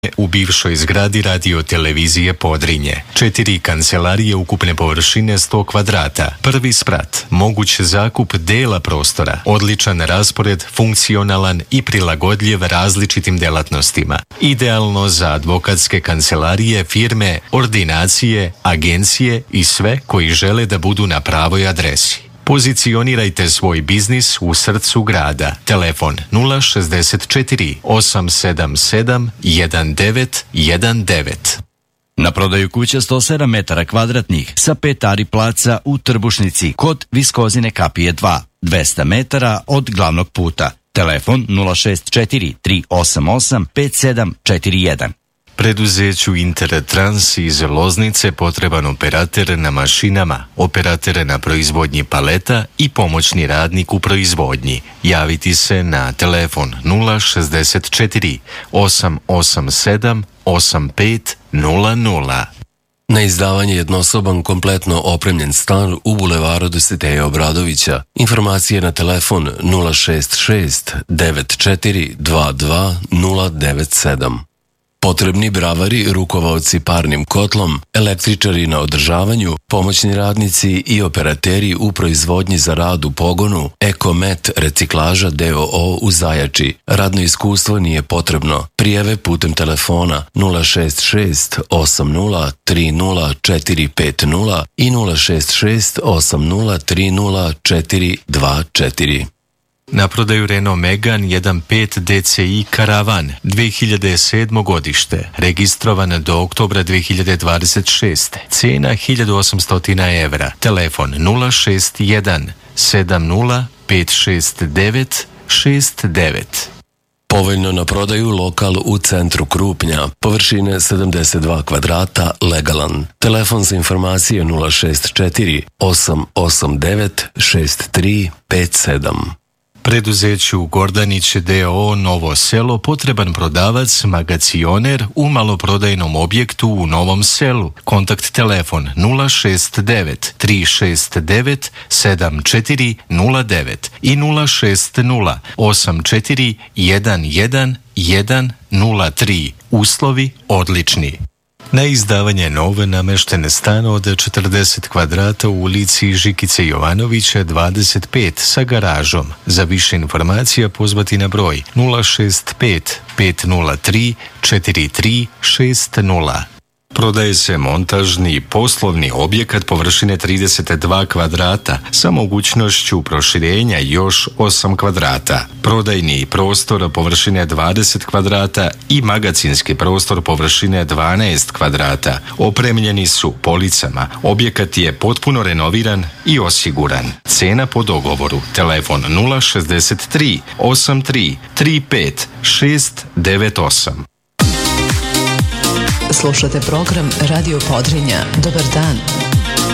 u bivšoj zgradi radio televizije Podrinje. 4 kancelarije ukupne površine 100 kvadrata. Prvi sprat, moguć zakup dela prostora, odličan raspored, funkcionalan i prilagodljiv različitim delatnostima. Idealno za advokatske kancelarije, firme, ordinacije, agencije i sve koji žele da budu na pravoj adresi. Pozicionirajte svoj biznis u srcu grada. Telefon 064 877 1919. Na prodaju kuća 107 metara kvadratnih sa 5 ari placa u Trbušnici kod Viskozine kapije 2, 200 metara od glavnog puta. Telefon 064 388 5741. Preduzeću Intertrans iz Loznice potreban operater na mašinama, operater na proizvodnji paleta i pomoćni radnik u proizvodnji. Javiti se na telefon 064 887 8500. Na izdavanje jednosoban kompletno opremljen stan u bulevaru Dositeja Obradovića. Informacije na telefon 066 9422 097. Potrebni bravari, rukovaoci parnim kotlom, električari na održavanju, pomoćni radnici i operateri u proizvodnji za rad u pogonu, Ekomet reciklaža DOO u Zajači. Radno iskustvo nije potrebno. Prijave putem telefona 066 80 30 450 i 066 80 30 424. Na prodaju Renault Megane 1.5 DCI Karavan 2007. godište, registrovan do oktobra 2026. Cena 1800 evra. Telefon 061 70 569 69. Povoljno na prodaju lokal u centru Krupnja, površine 72 kvadrata, legalan. Telefon za informacije 064 889 6357. Preduzeću Gordanić DOO Novo Selo potreban prodavac, magacioner u maloprodajnom objektu u Novom Selu. Kontakt telefon 069 369 7409 i 060 84 11 103. Uslovi odlični. Na izdavanje nove namešten stan od 40 kvadrata u ulici Žikice Jovanovića 25 sa garažom. Za više informacija pozvati na broj 065 503 4360. Prodaje se montažni poslovni objekat površine 32 kvadrata sa mogućnošću proširenja još 8 kvadrata. Prodajni prostor površine 20 kvadrata i magacinski prostor površine 12 kvadrata. Opremljeni su policama. Objekat je potpuno renoviran i osiguran. Cena po dogovoru. Telefon 063 83 35 698. Slušate program Radio Podrinja. Dobar dan.